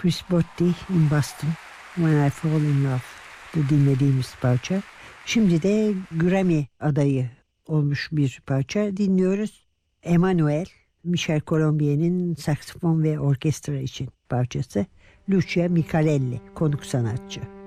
Chris Botti in Boston, When I Fall in Love'dı dinlediğimiz parça. Şimdi de Grammy adayı olmuş bir parça dinliyoruz. Emmanuel, Michel Colombier'in saksafon ve orkestra için parçası. Lucia Micalelli konuk sanatçı.